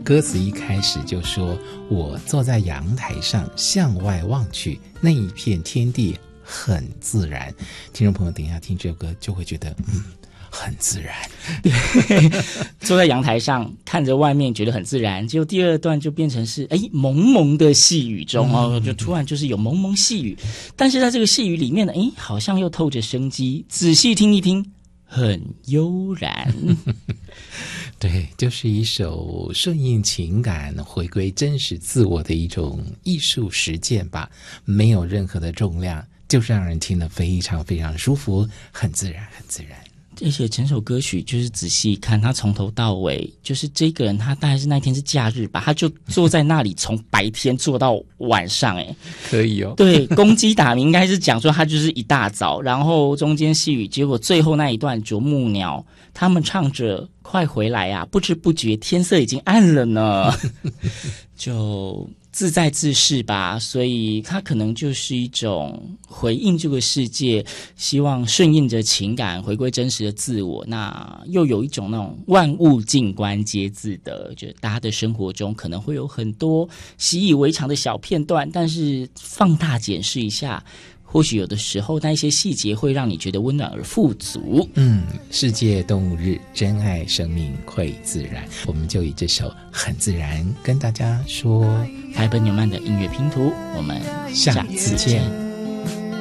歌词一开始就说，我坐在阳台上向外望去，那一片天地很自然。听众朋友等一下听这首歌就会觉得很自然。 对，坐在阳台上看着外面觉得很自然，结果第二段就变成是蒙蒙的细雨中就突然就是有蒙蒙细雨，但是在这个细雨里面呢，好像又透着生机，仔细听一听很悠然。 对，就是一首顺应情感回归真实自我的一种艺术实践吧，没有任何的重量，就是让人听得非常非常舒服，很自然很自然。 而且整首歌曲就是仔细看，他从头到尾，就是这个人他大概是那天是假日吧，他就坐在那里从白天坐到晚上。 可以哦。 对，公鸡打鸣应该是讲说他就是一大早，然后中间细雨，结果最后那一段啄木鸟他们唱着快回来啊，不知不觉天色已经暗了呢。就自在自适吧，所以它可能就是一种回应这个世界，希望顺应着情感回归真实的自我，那又有一种那种万物静观皆自得，就大家的生活中可能会有很多习以为常的小片段，但是放大检视一下，或许有的时候那一些细节会让你觉得温暖而富足。 世界动物日，珍爱生命馈自然，我们就以这首很自然跟大家说， 台本纽曼的音乐拼图，我们下次见。